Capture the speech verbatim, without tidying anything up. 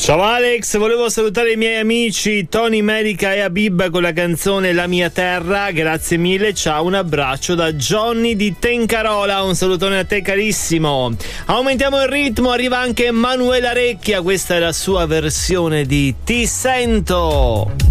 Ciao Alex, volevo salutare i miei amici Tony, Medica e Habib con la canzone La mia terra, grazie mille, ciao, un abbraccio da Johnny di Tencarola, un salutone a te carissimo. Aumentiamo il ritmo, arriva anche Manuela Recchia, questa è la sua versione di Ti sento.